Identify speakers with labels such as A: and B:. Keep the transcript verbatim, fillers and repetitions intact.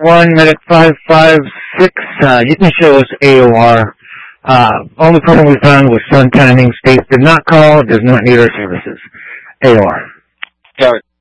A: one, medic five five six, uh, you can show us A O R. Uh, only problem we found was sun tanning. Space did not call, does not need our services. A O R.
B: Got it.